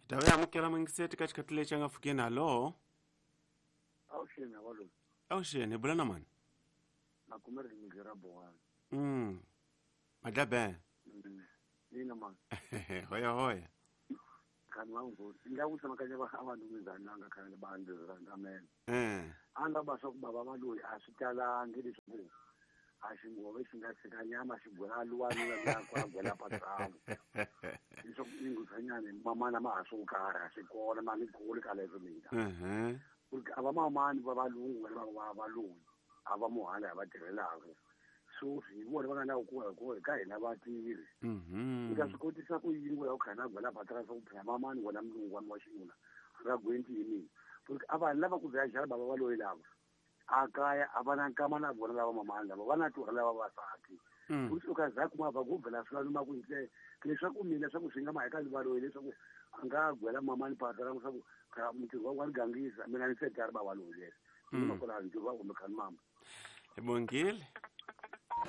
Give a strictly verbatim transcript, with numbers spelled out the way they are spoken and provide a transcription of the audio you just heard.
Dawe amukela mangiseti katikati lecha ngafukie nalo. Awusheni akwalo. Awusheni bulana man. Nakumere ngirabo wami. Mm. Madabe. Nina man. Hoya hoya. Khani wangu ngiyawuthi makanye abantu umizana nanga khani bantu rangamela. Eh. Anda basokubaba abaloyi asitala ngilisibu. Ashingobe singasikanyama shibula luwani lakwa gwela patrawo. Iso inguzanyane mama na masukara sikona mali khulu kalezo mina. Mhm. Ukuthi abamamani babalungu baba balungu abamuhala abadelelako. So sibone bangana ukuwa kuwe kai nabatiri. Mhm. Ngiyasikhotisa kuyini ukhana gwela patrawo sokuphela mamani wona mlungu wami washingula. Akagwenti yini. Ukuthi abantu laba kuzayajala baba baloyi labo. Akaya abanankama na bona laba mamanda banathi laba basakhi futhi ukazakho mava kuvela sona uma kuyinhle leswaku mina sokusinga mayeka libalo leswaku angagwela mamani phakathi ngoku umuntu wakwangangisa mina ngisedara baba lo lesi uma khona nje wakumkhani mama Ebongile